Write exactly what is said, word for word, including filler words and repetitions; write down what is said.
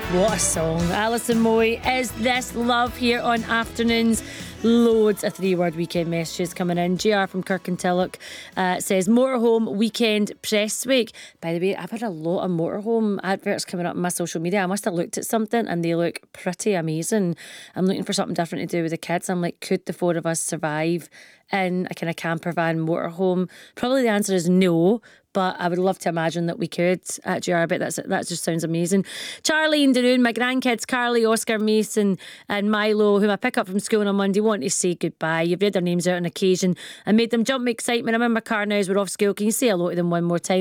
What a song. Alison Moy, Is This Love, here on Afternoons. Loads of three-word weekend messages coming in. G R from Kirkintilloch uh, says, Motorhome Weekend Press Week. By the way, I've had a lot of motorhome adverts coming up on my social media. I must have looked at something and they look pretty amazing. I'm looking for something different to do with the kids. I'm like, could the four of us survive in a kind of camper van motorhome? Probably the answer is no, but I would love to imagine that we could at G R. I bet that's, that just sounds amazing. Charlie and Daroon, my grandkids, Carly, Oscar, Mason and Milo, whom I pick up from school on Monday, want to say goodbye. You've read their names out on occasion and made them jump with excitement. I'm in my car now as we're off school. Can you say hello to them one more time?